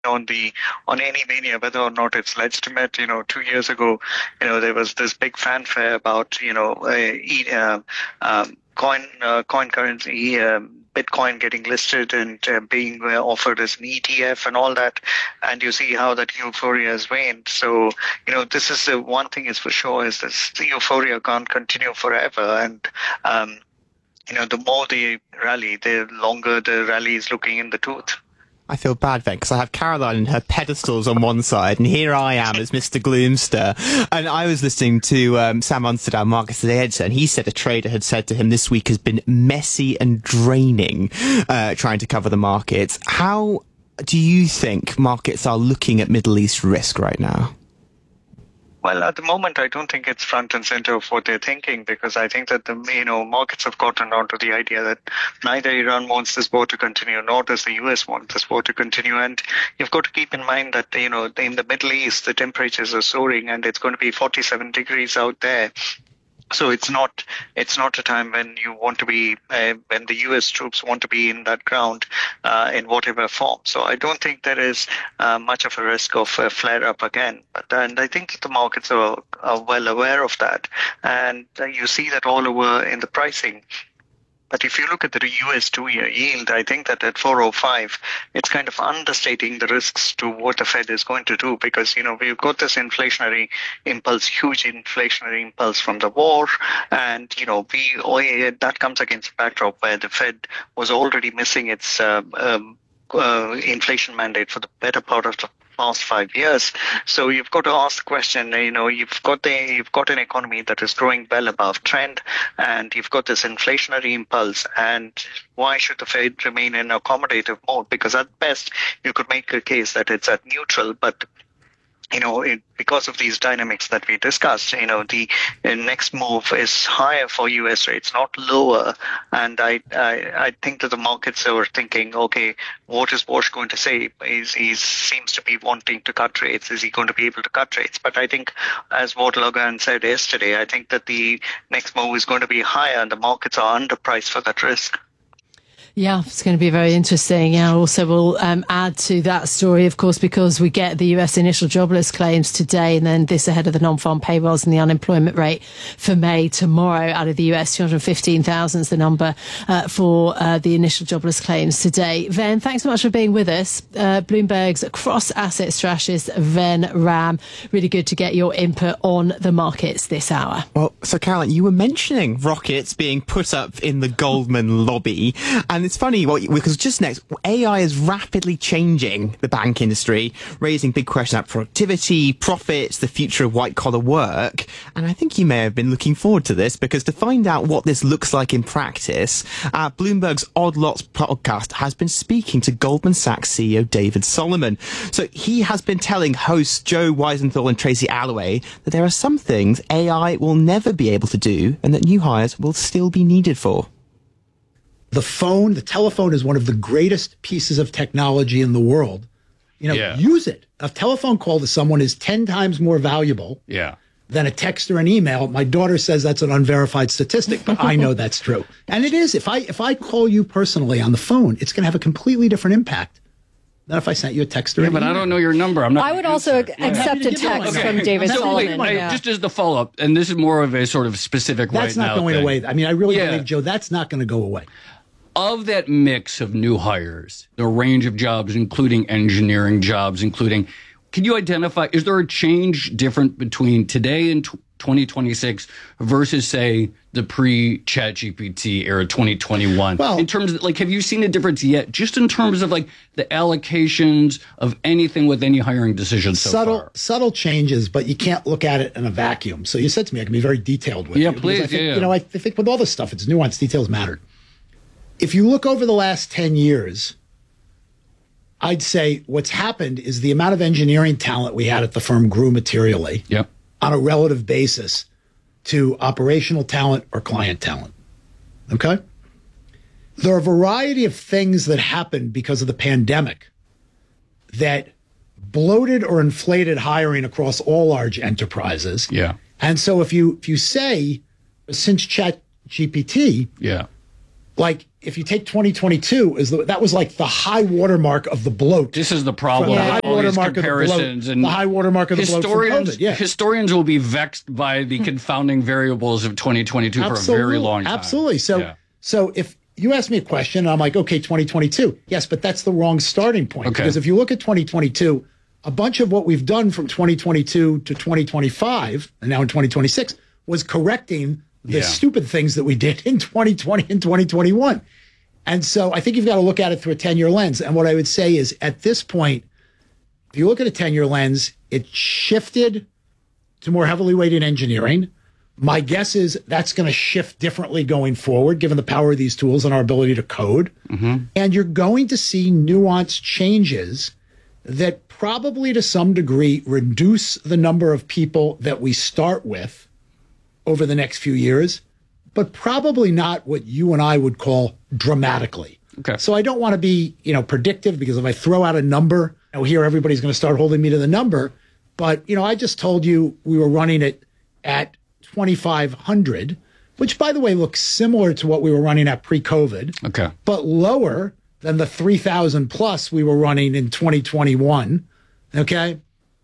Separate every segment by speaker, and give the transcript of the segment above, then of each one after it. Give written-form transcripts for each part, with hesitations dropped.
Speaker 1: on any mania, whether or not it's legitimate. 2 years ago, there was this big fanfare about coin currency, Bitcoin getting listed and being offered as an ETF and all that, and you see how that euphoria has waned. So this is the one thing is for sure is this: the euphoria can't continue forever, and the more they rally, the longer the rally is looking in the tooth.
Speaker 2: I feel bad then, because I have Caroline and her pedestals on one side, and here I am as Mr. Gloomster. And I was listening to Sam Amsterdam, Marcus the editor, and he said a trader had said to him this week has been messy and draining, trying to cover the markets. How do you think markets are looking at Middle East risk right now?
Speaker 1: Well, at the moment, I don't think it's front and center of what they're thinking, because I think that the markets have gotten onto the idea that neither Iran wants this war to continue, nor does the US want this war to continue. And you've got to keep in mind that in the Middle East, the temperatures are soaring, and it's going to be 47 degrees out there. So it's not a time when you want to be when the U.S. troops want to be in that ground in whatever form. So I don't think there is much of a risk of a flare up again. And I think the markets are well aware of that, and you see that all over in the pricing. But if you look at the US 2-year yield, I think that at 4.05, it's kind of understating the risks to what the Fed is going to do, because, we've got this inflationary impulse, huge inflationary impulse from the war. And, that comes against a backdrop where the Fed was already missing its inflation mandate for the better part of the past 5 years. So you've got to ask the question, you've got an economy that is growing well above trend, and you've got this inflationary impulse, and why should the Fed remain in accommodative mode? Because at best, you could make a case that it's at neutral, but because of these dynamics that we discussed, the next move is higher for U.S. rates, not lower. And I think that the markets are thinking, okay, what is Bush going to say? He seems to be wanting to cut rates. Is he going to be able to cut rates? But I think, as Ward Logan said yesterday, I think that the next move is going to be higher, and the markets are underpriced for that risk.
Speaker 3: Yeah, it's going to be very interesting. Yeah, also we'll add to that story, of course, because we get the US initial jobless claims today, and then this ahead of the non-farm payrolls and the unemployment rate for May tomorrow out of the US. 215,000 is the number for the initial jobless claims today. Ven, thanks so much for being with us. Bloomberg's cross-asset strategist, Ven Ram. Really good to get your input on the markets this hour.
Speaker 2: Well, so Caroline, you were mentioning rockets being put up in the Goldman lobby, and it's funny because just next, AI is rapidly changing the bank industry, raising big questions about productivity, profits, the future of white-collar work. And I think you may have been looking forward to this, because to find out what this looks like in practice, Bloomberg's Odd Lots podcast has been speaking to Goldman Sachs CEO David Solomon. So he has been telling hosts Joe Weisenthal and Tracy Alloway that there are some things AI will never be able to do, and that new hires will still be needed for.
Speaker 4: The telephone is one of the greatest pieces of technology in the world. Use it. A telephone call to someone is 10 times more valuable than a text or an email. My daughter says that's an unverified statistic, but I know that's true. And it is. If I call you personally on the phone, it's going to have a completely different impact than if I sent you a text or an email.
Speaker 5: But I don't know your number.
Speaker 6: I would also accept a text from David Solomon.
Speaker 5: Just as the follow-up, and this is more of a sort of specific
Speaker 4: that's not going away. I mean, I really believe, Joe, that's not going to go away.
Speaker 5: Of that mix of new hires, the range of jobs, including engineering jobs, can you identify, is there a change different between today and 2026 versus, say, the pre-ChatGPT era 2021?
Speaker 4: Well,
Speaker 5: in terms of, have you seen a difference yet? Just in terms of, the allocations of anything with any hiring decisions so far?
Speaker 4: Subtle changes, but you can't look at it in a vacuum. So you said to me I can be very detailed with you.
Speaker 5: Yeah, please,
Speaker 4: I think with all this stuff, it's nuanced. Details matter. If you look over the last 10 years, I'd say what's happened is the amount of engineering talent we had at the firm grew materially on a relative basis to operational talent or client talent. Okay? There are a variety of things that happened because of the pandemic that bloated or inflated hiring across all large enterprises.
Speaker 5: Yeah.
Speaker 4: And so if you say, since ChatGPT, if you take 2022, that was like the high watermark of the bloat.
Speaker 5: This is the problem.
Speaker 4: The high watermark of the bloat.
Speaker 5: And
Speaker 4: the high watermark of the bloat from COVID. Yeah.
Speaker 5: Historians will be vexed by the confounding variables of 2022 for a very long time.
Speaker 4: Absolutely. So if you ask me a question, I'm like, okay, 2022. Yes, but that's the wrong starting point.
Speaker 5: Okay.
Speaker 4: Because if you look at 2022, a bunch of what we've done from 2022 to 2025, and now in 2026, was correcting the stupid things that we did in 2020 and 2021. And so I think you've got to look at it through a 10-year lens. And what I would say is at this point, if you look at a 10-year lens, it shifted to more heavily weighted engineering. My guess is that's going to shift differently going forward, given the power of these tools and our ability to code. Mm-hmm. And you're going to see nuanced changes that probably to some degree reduce the number of people that we start with over the next few years, but probably not what you and I would call dramatically.
Speaker 5: Okay.
Speaker 4: So I don't want to be, predictive, because if I throw out a number, here everybody's going to start holding me to the number. But, I just told you we were running it at 2,500, which, by the way, looks similar to what we were running at pre-COVID.
Speaker 5: Okay.
Speaker 4: But lower than the 3,000 plus we were running in 2021. Okay.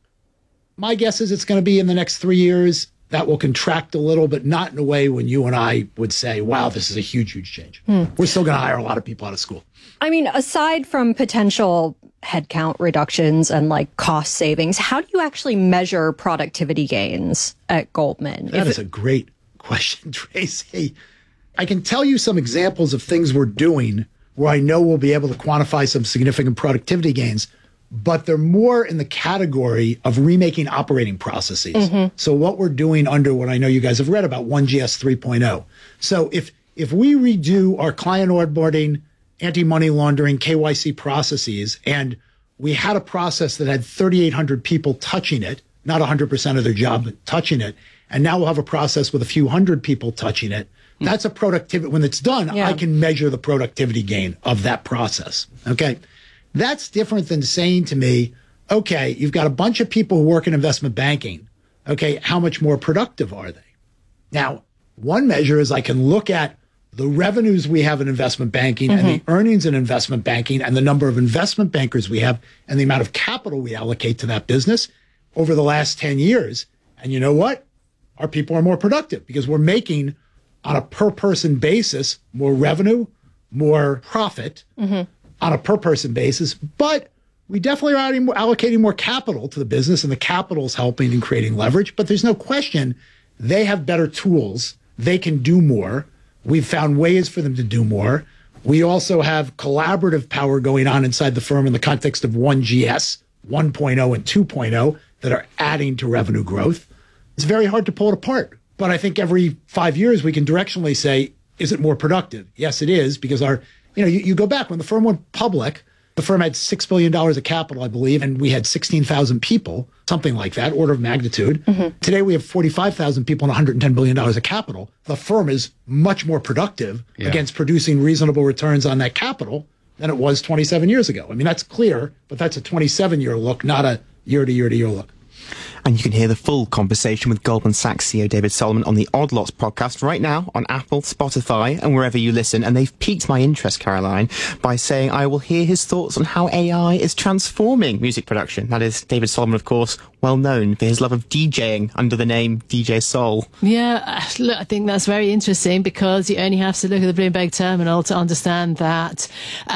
Speaker 4: My guess is it's going to be in the next 3 years. That will contract a little, but not in a way when you and I would say, wow, this is a huge, huge change. We're still going to hire a lot of people out of school.
Speaker 6: I mean, aside from potential headcount reductions and cost savings, how do you actually measure productivity gains at Goldman?
Speaker 4: That is a great question, Tracy. I can tell you some examples of things we're doing where I know we'll be able to quantify some significant productivity gains, but they're more in the category of remaking operating processes. Mm-hmm. So what we're doing under what I know you guys have read about, 1GS 3.0. So if we redo our client onboarding, anti-money laundering, KYC processes, and we had a process that had 3,800 people touching it, not 100% of their job, but touching it, and now we'll have a process with a few hundred people touching it, that's a productivity. When it's done, I can measure the productivity gain of that process. Okay. That's different than saying to me, okay, you've got a bunch of people who work in investment banking. Okay, how much more productive are they? Now, one measure is I can look at the revenues we have in investment banking and the earnings in investment banking and the number of investment bankers we have and the amount of capital we allocate to that business over the last 10 years. And you know what? Our people are more productive because we're making, on a per person basis, more revenue, more profit. On a per person basis, but we definitely are allocating more capital to the business, and the capital is helping in creating leverage. But there's no question they have better tools. They can do more. We've found ways for them to do more. We also have collaborative power going on inside the firm in the context of 1GS 1.0 and 2.0 that are adding to revenue growth. It's very hard to pull it apart. But I think every 5 years we can directionally say, is it more productive? Yes, it is, because you go back when the firm went public, the firm had $6 billion of capital, I believe, and we had 16,000 people, something like that, order of magnitude. Today we have 45,000 people and $110 billion of capital. The firm is much more productive against producing reasonable returns on that capital than it was 27 years ago. I mean, that's clear, but that's a 27-year look, not a year-to-year-to-year look.
Speaker 2: And you can hear the full conversation with Goldman Sachs CEO David Solomon on the Odd Lots podcast right now on Apple, Spotify, and wherever you listen. And they've piqued my interest, Caroline, by saying I will hear his thoughts on how AI is transforming music production. That is David Solomon, of course, well known for his love of DJing under the name DJ Sol.
Speaker 3: Yeah, look, I think that's very interesting because you only have to look at the Bloomberg terminal to understand that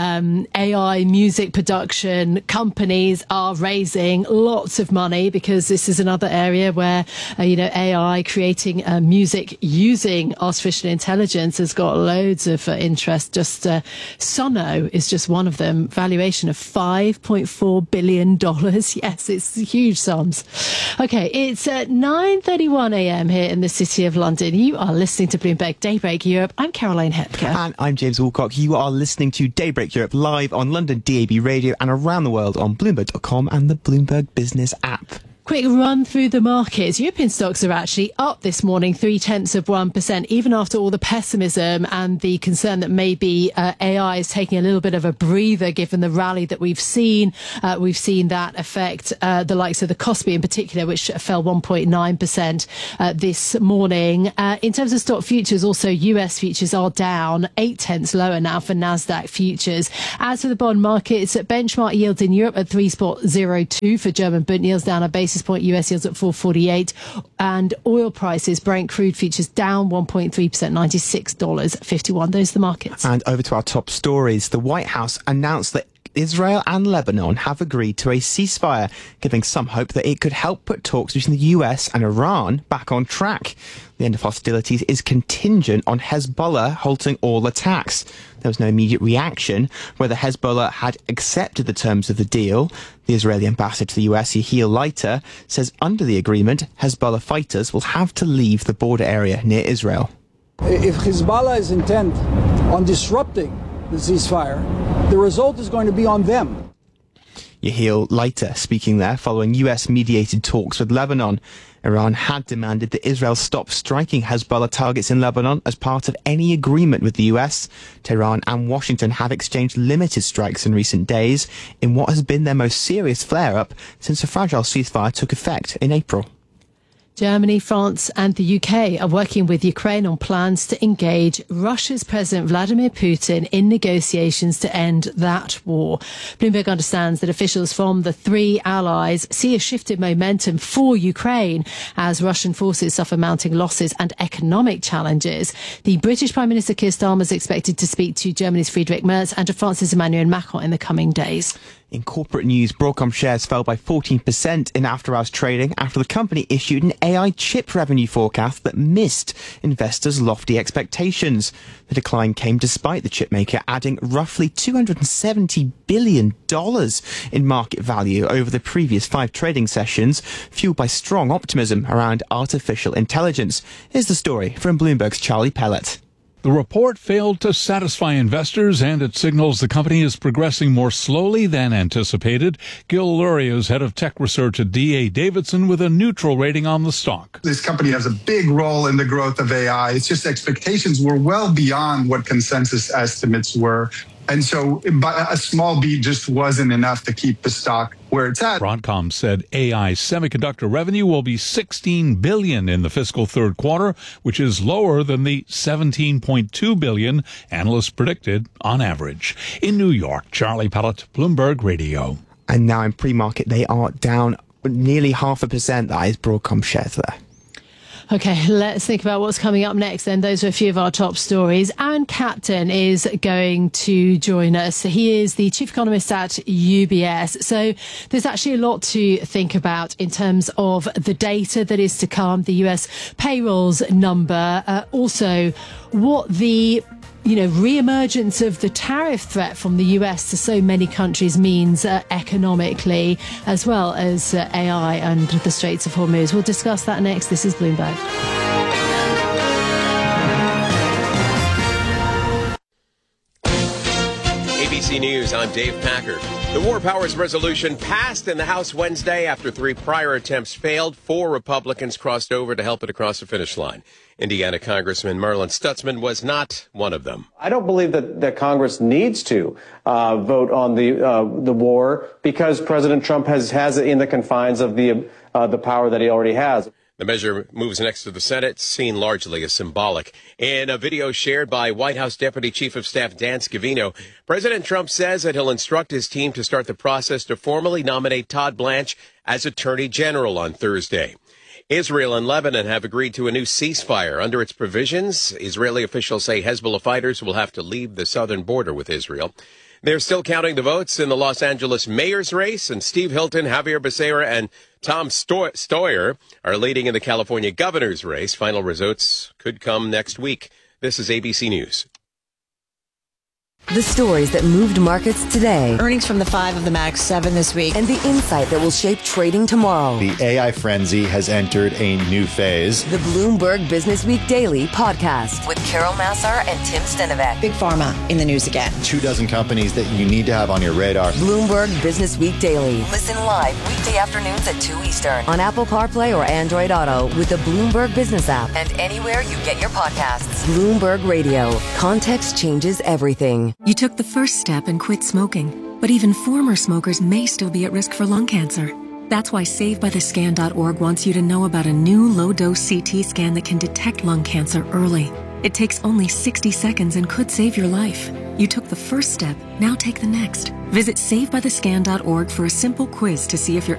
Speaker 3: AI music production companies are raising lots of money because this is another area where, AI creating music using artificial intelligence has got loads of interest. Just Sono is just one of them. Valuation of $5.4 billion. Yes, it's huge sums. Okay, it's 9:31 a.m. here in the City of London. You are listening to Bloomberg Daybreak Europe. I'm Caroline Hepker.
Speaker 2: And I'm James Woolcock. You are listening to Daybreak Europe live on London DAB Radio and around the world on Bloomberg.com and the Bloomberg Business app.
Speaker 3: Quick run through the markets. European stocks are actually up this morning, 0.3%, even after all the pessimism and the concern that maybe AI is taking a little bit of a breather given the rally that we've seen. We've seen that affect the likes of the Kospi in particular, which fell 1.9% this morning. In terms of stock futures, also US futures are down 0.8 lower now for Nasdaq futures. As for the bond markets, benchmark yields in Europe at 3.02 for German Bund yields down a basis point, US yields at 4.48, and oil prices, Brent crude futures down 1.3%, $96.51. Those are the markets.
Speaker 2: And over to our top stories. The White House announced that Israel and Lebanon have agreed to a ceasefire, giving some hope that it could help put talks between the US and Iran back on track. The end of hostilities is contingent on Hezbollah halting all attacks. There was no immediate reaction whether Hezbollah had accepted the terms of the deal. The Israeli ambassador to the US, Yehiel Leiter, says under the agreement, Hezbollah fighters will have to leave the border area near Israel.
Speaker 7: If Hezbollah is intent on disrupting the ceasefire, the result is going to be on them.
Speaker 2: Yehiel Leiter speaking there following US-mediated talks with Lebanon. Iran had demanded that Israel stop striking Hezbollah targets in Lebanon as part of any agreement with the US. Tehran and Washington have exchanged limited strikes in recent days in what has been their most serious flare-up since a fragile ceasefire took effect in April.
Speaker 3: Germany, France and the UK are working with Ukraine on plans to engage Russia's President Vladimir Putin in negotiations to end that war. Bloomberg understands that officials from the three allies see a shift in momentum for Ukraine as Russian forces suffer mounting losses and economic challenges. The British Prime Minister Keir Starmer is expected to speak to Germany's Friedrich Merz and to France's Emmanuel Macron in the coming days.
Speaker 2: In corporate news, Broadcom shares fell by 14% in after-hours trading after the company issued an AI chip revenue forecast that missed investors' lofty expectations. The decline came despite the chipmaker adding roughly $270 billion in market value over the previous 5 trading sessions, fueled by strong optimism around artificial intelligence. Here's the story from Bloomberg's Charlie Pellet.
Speaker 8: The report failed to satisfy investors, and it signals the company is progressing more slowly than anticipated. Gil Luria is head of tech research at D.A. Davidson with a neutral rating on the stock.
Speaker 9: This company has a big role in the growth of AI. It's just expectations were well beyond what consensus estimates were. And so a small beat just wasn't enough to keep the stock where it's at.
Speaker 8: Broadcom said AI semiconductor revenue will be $16 billion in the fiscal third quarter, which is lower than the $17.2 billion analysts predicted on average. In New York, Charlie Pellet, Bloomberg Radio.
Speaker 2: And now in pre-market, they are down nearly 0.5%. That is Broadcom shares there.
Speaker 3: Okay, let's think about what's coming up next then. Those are a few of our top stories. Aaron Captain is going to join us. He is the chief economist at UBS. So there's actually a lot to think about in terms of the data that is to come, the US payrolls number, also what the re-emergence of the tariff threat from the US to so many countries means economically, as well as AI and the Straits of Hormuz. We'll discuss that next. This is Bloomberg.
Speaker 10: ABC News, I'm Dave Packard. The War Powers Resolution passed in the House Wednesday after 3 prior attempts failed. 4 Republicans crossed over to help it across the finish line. Indiana Congressman Marlin Stutzman was not one of them.
Speaker 11: I don't believe that Congress needs to vote on the war because President Trump has it in the confines of the power that he already has.
Speaker 10: The measure moves next to the Senate, seen largely as symbolic. In a video shared by White House Deputy Chief of Staff Dan Scavino, President Trump says that he'll instruct his team to start the process to formally nominate Todd Blanche as Attorney General on Thursday. Israel and Lebanon have agreed to a new ceasefire. Under its provisions, Israeli officials say Hezbollah fighters will have to leave the southern border with Israel. They're still counting the votes in the Los Angeles mayor's race, and Steve Hilton, Javier Becerra, and Tom Steyer are leading in the California governor's race. Final results could come next week. This is ABC News.
Speaker 12: The stories that moved markets today.
Speaker 13: Earnings from the 5 of the Max 7 this week.
Speaker 12: And the insight that will shape trading tomorrow.
Speaker 14: The AI frenzy has entered a new phase.
Speaker 12: The Bloomberg Business Week Daily podcast with Carol Massar and Tim Stenovec.
Speaker 13: Big Pharma in the news again.
Speaker 14: 24 companies that you need to have on your radar.
Speaker 12: Bloomberg Business Week Daily. Listen live weekday afternoons at 2 Eastern on Apple CarPlay or Android Auto with the Bloomberg Business app and anywhere you get your podcasts. Bloomberg Radio. Context changes everything.
Speaker 15: You took the first step and quit smoking, but even former smokers may still be at risk for lung cancer. That's why SaveByTheScan.org wants you to know about a new low-dose CT scan that can detect lung cancer early. It takes only 60 seconds and could save your life. You took the first step, now take the next. Visit SaveByTheScan.org for a simple quiz to see if you're